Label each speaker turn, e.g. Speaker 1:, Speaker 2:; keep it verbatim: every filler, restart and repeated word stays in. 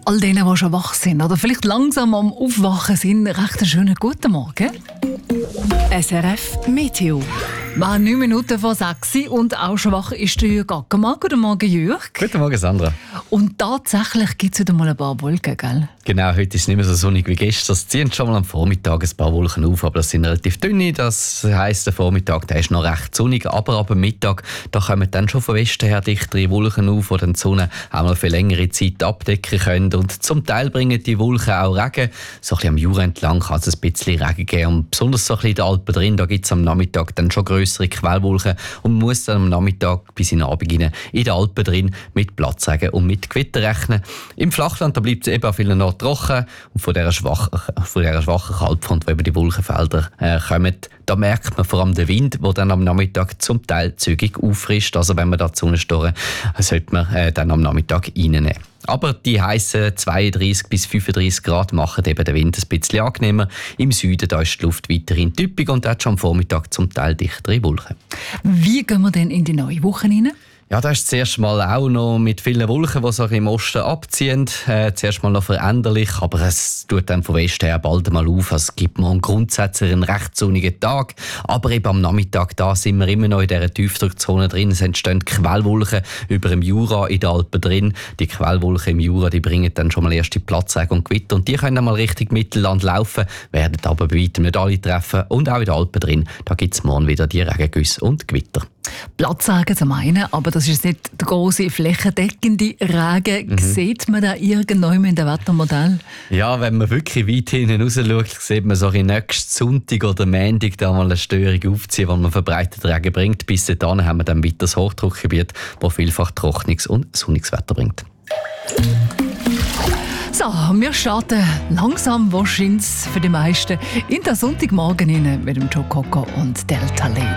Speaker 1: All denen, die schon wach sind oder vielleicht langsam am Aufwachen sind, recht einen schönen guten Morgen.
Speaker 2: S R F Meteo.
Speaker 1: Wir haben neun Minuten vor sechs und auch schon wach ist der Jürg Ackermann. Guten Morgen, Jürg.
Speaker 3: Guten Morgen, Sandra.
Speaker 1: Und tatsächlich gibt es wieder mal ein paar Wolken, gell?
Speaker 3: Genau, heute ist es nicht mehr so sonnig wie gestern. Es ziehen schon mal am Vormittag ein paar Wolken auf, aber das sind relativ dünne. Das heisst, der Vormittag der ist noch recht sonnig, aber ab dem Mittag da kommen dann schon von Westen her dichtere Wolken auf, die dann die Sonne auch mal für längere Zeit abdecken können. Und zum Teil bringen die Wolken auch Regen. So ein bisschen am Jura entlang kann es ein bisschen Regen geben. Und besonders so ein bisschen in den Alpen drin, da gibt es am Nachmittag dann schon grössere Quellwolken und man muss dann am Nachmittag bis in den Abend rein in den Alpen drin mit Platzregen und mit Gewitter rechnen. Im Flachland da bleibt es eben an vielen Orten trocken und von dieser schwachen, von dieser schwachen Kaltfront, die über die Wolkenfelder äh, kommen, da merkt man vor allem den Wind, der dann am Nachmittag zum Teil zügig auffrischt. Also wenn man da die Sonne storen, sollte man äh, dann am Nachmittag reinnehmen. Aber die heissen zweiunddreißig bis fünfunddreißig Grad machen eben den Wind ein bisschen angenehmer. Im Süden da ist die Luft weiterhin typisch und hat schon am Vormittag zum Teil dichtere Wolken.
Speaker 1: Wie gehen wir denn in die neue Woche rein?
Speaker 3: Ja, da ist zuerst mal auch noch mit vielen Wolken, die sich im Osten abziehen. Äh, zuerst mal noch veränderlich, aber es tut dann von Westen her bald mal auf. Also es gibt mal grundsätzlich einen recht sonnigen Tag. Aber eben am Nachmittag da sind wir immer noch in dieser Tiefdruckzone drin. Es entstehen Quellwolken über dem Jura in den Alpen drin. Die Quellwolken im Jura, die bringen dann schon mal erste Platzregen und Gewitter. Und die können dann mal Richtung Mittelland laufen, werden aber bei weitem nicht alle treffen. Und auch in den Alpen drin, da gibt es morgen wieder die Regengüsse und Gewitter.
Speaker 1: Platzregen zum einen, aber das ist nicht der grosse flächendeckende Regen. Mhm. Sieht man da irgendwann in dem Wettermodell?
Speaker 3: Ja, wenn man wirklich weit hinten raus schaut, sieht man so nächsten Sonntag oder Montag da mal eine Störung aufziehen, die man verbreitet Regen bringt. Bis dahin haben wir dann weiter das Hochdruckgebiet, das vielfach trockenes und sonniges Wetter bringt.
Speaker 1: So, wir starten langsam wahrscheinlich für die meisten in den Sonntagmorgen rein mit dem Joe Cocker und Delta Lady.